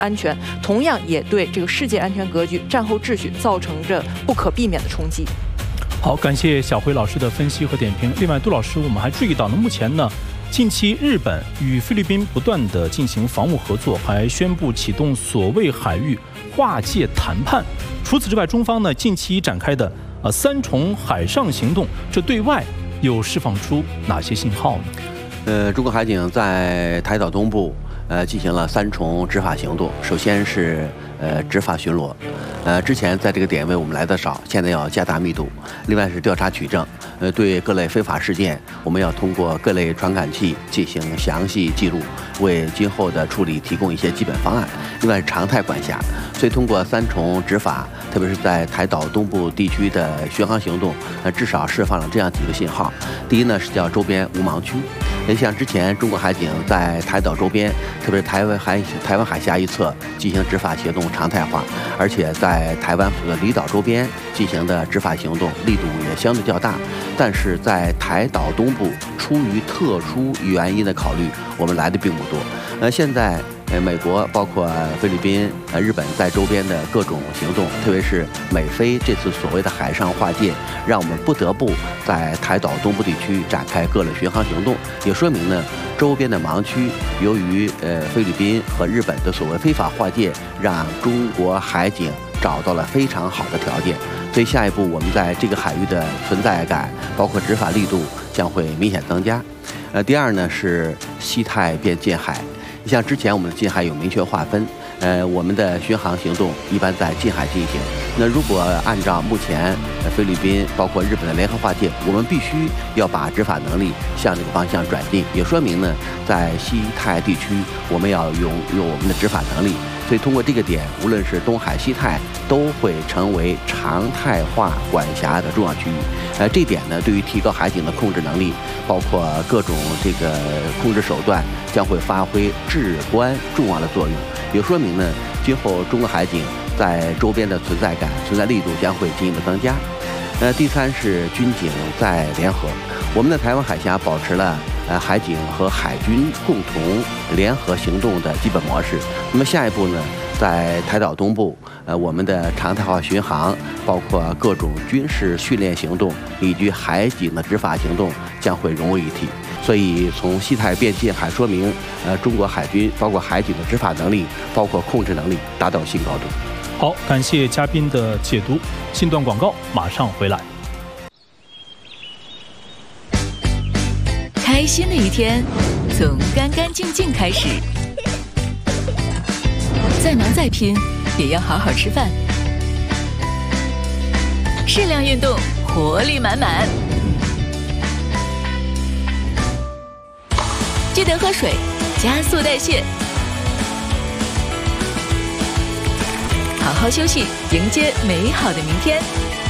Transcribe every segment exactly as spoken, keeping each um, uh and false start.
安全，同样也对这个世界安全格局、战后秩序造成着不可避免的冲击。 好，感谢小辉老师的分析和点评。另外，杜老师，我们还注意到呢，目前呢，近期日本与菲律宾不断的进行防务合作，还宣布启动所谓海域划界谈判。除此之外，中方呢近期展开的呃三重海上行动，这对外又释放出哪些信号呢？ 呃，中国海警在台岛东部呃进行了三重执法行动，首先是呃执法巡逻。呃，之前在这个点位我们来的少，现在要加大密度。另外是调查取证，呃，对各类非法事件，我们要通过各类传感器进行详细记录，为今后的处理提供一些基本方案。另外是常态管辖，所以通过三重执法，特别是在台岛东部地区的巡航行动，呃，至少释放了这样几个信号。第一呢是叫周边无盲区。也像之前中国海警在台岛周边，特别是台湾海台湾海峡一侧进行执法行动常态化，而且在台湾的离岛周边进行的执法行动力度也相对较大。但是在台岛东部，出于特殊原因的考虑，我们来的并不多。呃，现在呃，美国包括菲律宾、呃日本在周边的各种行动，特别是美菲这次所谓的海上划界，让我们不得不在台岛东部地区展开各类巡航行动，也说明呢，周边的盲区由于呃菲律宾和日本的所谓非法划界，让中国海警找到了非常好的条件。所以下一步我们在这个海域的存在感，包括执法力度将会明显增加。呃，第二呢是西太便近海。像之前我们的近海有明确划分，呃，我们的巡航行动一般在近海进行。那如果按照目前菲律宾包括日本的联合划界，我们必须要把执法能力向这个方向转进，也说明呢，在西太地区我们要拥有我们的执法能力。所以通过这个点，无论是东海、西太，都会成为常态化管辖的重要区域。呃，这点呢，对于提高海警的控制能力，包括各种这个控制手段，将会发挥至关重要的作用。也说明呢，今后中国海警在周边的存在感、存在力度将会进一步增加。呃，第三是军警在联合，我们的台湾海峡保持了呃海警和海军共同联合行动的基本模式。那么下一步呢，在台岛东部，呃，我们的常态化巡航，包括各种军事训练行动以及海警的执法行动将会融为一体。所以从西太便近海说明，呃，中国海军包括海警的执法能力，包括控制能力达到新高度。 好，感谢嘉宾的解读。新段广告马上回来。 开心的一天从干干净净开始，再忙再拼也要好好吃饭，适量运动，活力满满。记得喝水，加速代谢。好好休息，迎接美好的明天。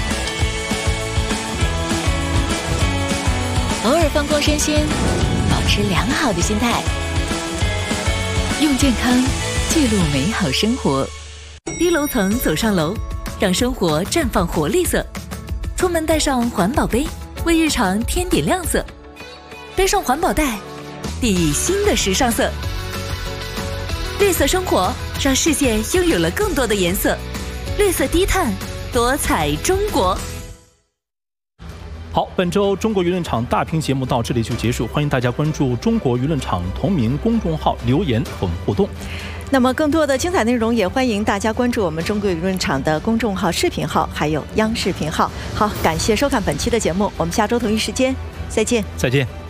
偶尔放空身心，保持良好的心态，用健康记录美好生活。低楼层走上楼，让生活绽放活力色。出门带上环保杯，为日常添点亮色。背上环保袋，熠熠新的时尚色。绿色生活，让世界拥有了更多的颜色。绿色低碳，多彩中国。 好，本周中国舆论场大评节目到这里就结束，欢迎大家关注中国舆论场同名公众号留言和我们互动。 那么更多的精彩内容也欢迎大家关注我们中国舆论场的公众号视频号还有央视频号。好，感谢收看本期的节目，我们下周同一时间再见。 再见。